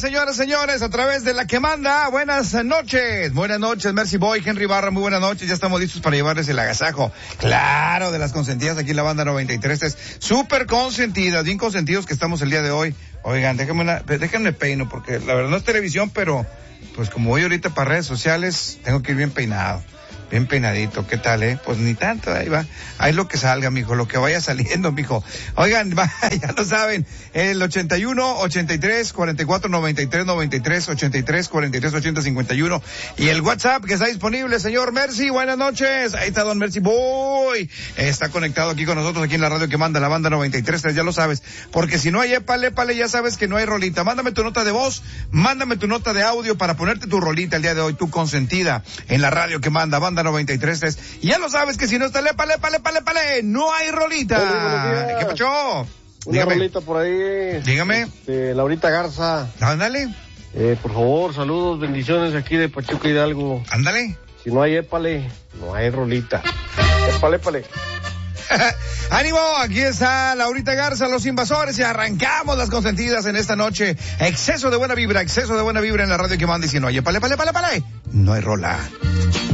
señoras, señores, a través de la que manda. Buenas noches, Mercy Boy, Henry Barra, muy buenas noches. Ya estamos listos para llevarles el agasajo. Claro, de las consentidas aquí en la banda 93. Es súper consentidas, bien consentidos que estamos el día de hoy. Oigan, déjenme peino, porque la verdad no es televisión, pero pues como voy ahorita para redes sociales, tengo que ir bien peinado. Bien peinadito, ¿qué tal, Pues ni tanto, ahí va. Ahí lo que salga, mijo, lo que vaya saliendo, mijo. Oigan, ya lo saben, el 81, 83, 44, 93, 93, 83, 43, 80, 51. Y el WhatsApp que está disponible, señor Mercy, buenas noches. Ahí está don Mercy Boy. Está conectado aquí con nosotros, aquí en la radio que manda la banda 93, ya lo sabes. Porque si no hay épale, ya sabes que no hay rolita. Mándame tu nota de voz, mándame tu nota de audio para ponerte tu rolita el día de hoy, tu consentida, en la radio que manda banda 93. Y ya lo sabes que si no está lepale, no hay rolita. ¿Qué pacho? Una rolita por ahí. Dígame. Laurita Garza. Ándale. Por favor, saludos, bendiciones aquí de Pachuca Hidalgo. Ándale. Si no hay épale, no hay rolita. Épale. Ánimo, aquí está Laurita Garza, Los Invasores, y arrancamos las consentidas en esta noche. Exceso de buena vibra en la radio que manda. Y si no hay épale, no hay rola.